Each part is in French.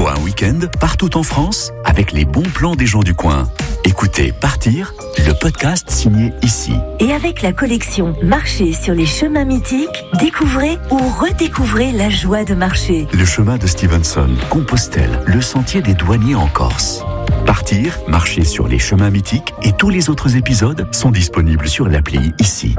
Soit un week-end, partout en France, avec les bons plans des gens du coin. Écoutez Partir, le podcast signé ici. Et avec la collection Marcher sur les chemins mythiques, découvrez ou redécouvrez la joie de marcher. Le chemin de Stevenson, Compostelle, le sentier des douaniers en Corse. Partir, marcher sur les chemins mythiques et tous les autres épisodes sont disponibles sur l'appli ici.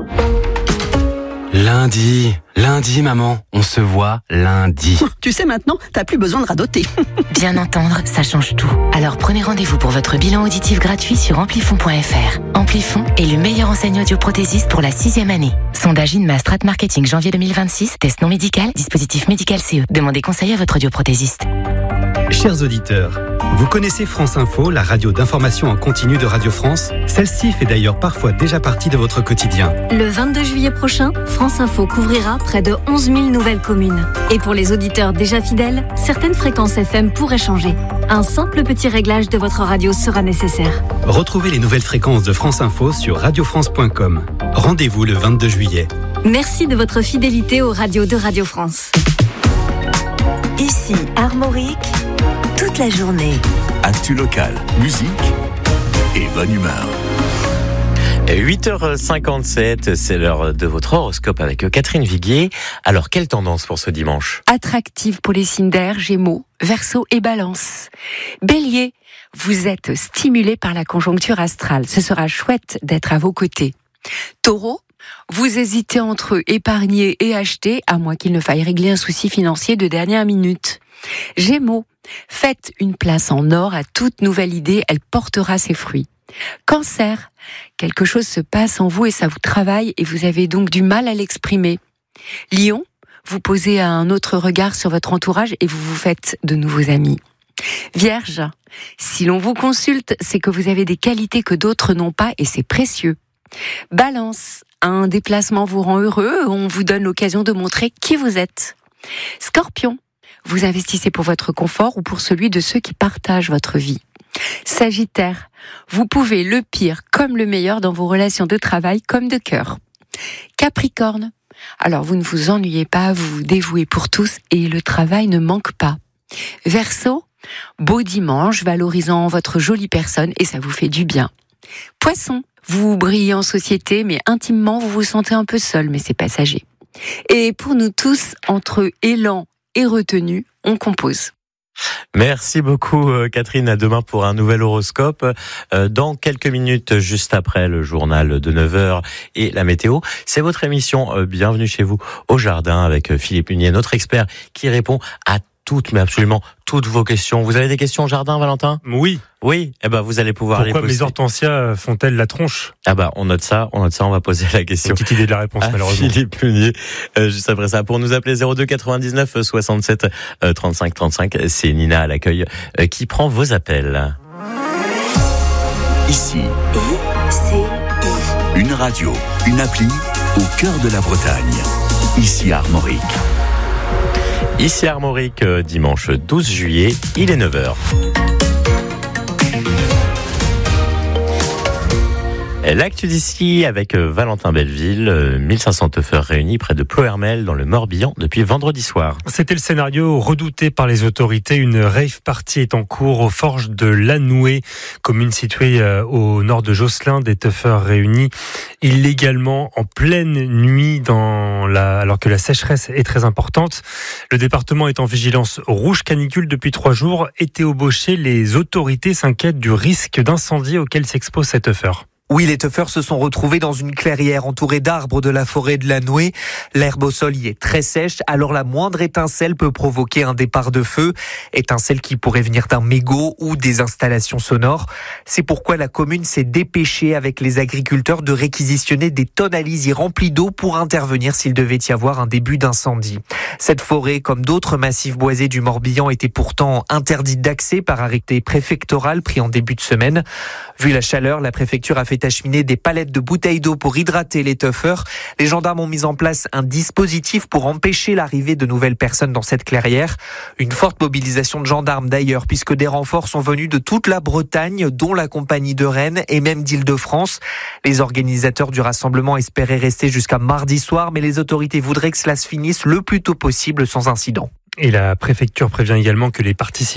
Lundi, maman, on se voit lundi. Tu sais maintenant, t'as plus besoin de radoter. Bien entendre, ça change tout. Alors prenez rendez-vous pour votre bilan auditif gratuit sur amplifon.fr. Amplifon est le meilleur enseignant audioprothésiste pour la 6e année. Sondage INMA Strat Marketing janvier 2026, test non médical, dispositif médical CE. Demandez conseil à votre audioprothésiste. Chers auditeurs, vous connaissez France Info, la radio d'information en continu de Radio France? Celle-ci fait d'ailleurs parfois déjà partie de votre quotidien. Le 22 juillet prochain, France Info couvrira près de 11 000 nouvelles communes. Et pour les auditeurs déjà fidèles, certaines fréquences FM pourraient changer. Un simple petit réglage de votre radio sera nécessaire. Retrouvez les nouvelles fréquences de France Info sur radiofrance.com. Rendez-vous le 22 juillet. Merci de votre fidélité aux radios de Radio France. Ici, Armorique, toute la journée. Actu local, musique et bonne humeur. 8h57, c'est l'heure de votre horoscope avec Catherine Viguier. Alors, quelle tendance pour ce dimanche? Attractive pour les signes d'air, Gémeaux, Verseau et Balance. Bélier, vous êtes stimulé par la conjoncture astrale. Ce sera chouette d'être à vos côtés. Taureau, vous hésitez entre épargner et acheter, à moins qu'il ne faille régler un souci financier de dernière minute. Gémeaux, faites une place en or à toute nouvelle idée, elle portera ses fruits. Cancer, quelque chose se passe en vous et ça vous travaille et vous avez donc du mal à l'exprimer. Lion, vous posez un autre regard sur votre entourage et vous vous faites de nouveaux amis. Vierge, si l'on vous consulte, c'est que vous avez des qualités que d'autres n'ont pas et c'est précieux. Balance, un déplacement vous rend heureux, on vous donne l'occasion de montrer qui vous êtes. Scorpion, vous investissez pour votre confort ou pour celui de ceux qui partagent votre vie. Sagittaire, vous pouvez le pire comme le meilleur dans vos relations de travail comme de cœur. Capricorne, alors vous ne vous ennuyez pas, vous vous dévouez pour tous et le travail ne manque pas. Verseau, beau dimanche valorisant votre jolie personne et ça vous fait du bien. Poisson, vous brillez en société mais intimement vous vous sentez un peu seul mais c'est passager. Et pour nous tous, entre élan et retenue, on compose. Merci beaucoup Catherine, à demain pour un nouvel horoscope. Dans quelques minutes, juste après le journal de 9h et la météo, c'est votre émission Bienvenue chez vous au jardin avec Philippe Munier, notre expert qui répond à toutes, mais absolument toutes vos questions. Vous avez des questions au jardin, Valentin? Oui. Oui, eh ben vous allez pouvoir les poser. Pourquoi mes hortensias font-elles la tronche? Ah bah on note ça, on va poser la question. Une petite idée de la réponse malheureusement. Philippe Munier, juste après ça. Pour nous appeler 02 99 67 35 35, c'est Nina à l'accueil qui prend vos appels. Ici, I-C-I. une radio, une appli au cœur de la Bretagne. Ici Armorique. Ici Armorique, dimanche 12 juillet, il est 9h. L'actu d'ici avec Valentin Belleville, 1500 teufeurs réunis près de Ploërmel dans le Morbihan depuis vendredi soir. C'était le scénario redouté par les autorités. Une rave party est en cours aux forges de Lanoué, commune située au nord de Josselin. Des teufeurs réunis illégalement en pleine nuit alors que la sécheresse est très importante. Le département est en vigilance rouge canicule depuis 3 jours. Été embauché, les autorités s'inquiètent du risque d'incendie auquel s'expose ces teufeurs. Oui, les teufeurs se sont retrouvés dans une clairière entourée d'arbres de la forêt de Lanoué. L'herbe au sol y est très sèche, alors la moindre étincelle peut provoquer un départ de feu. Étincelle qui pourrait venir d'un mégot ou des installations sonores. C'est pourquoi la commune s'est dépêchée avec les agriculteurs de réquisitionner des tonnes à lisier remplies d'eau pour intervenir s'il devait y avoir un début d'incendie. Cette forêt, comme d'autres massifs boisés du Morbihan, était pourtant interdite d'accès par arrêté préfectoral pris en début de semaine. Vu la chaleur, la préfecture a fait acheminer des palettes de bouteilles d'eau pour hydrater les teufeurs. Les gendarmes ont mis en place un dispositif pour empêcher l'arrivée de nouvelles personnes dans cette clairière. Une forte mobilisation de gendarmes d'ailleurs, puisque des renforts sont venus de toute la Bretagne, dont la compagnie de Rennes et même d'Île-de-France. Les organisateurs du rassemblement espéraient rester jusqu'à mardi soir, mais les autorités voudraient que cela se finisse le plus tôt possible sans incident. Et la préfecture prévient également que les participants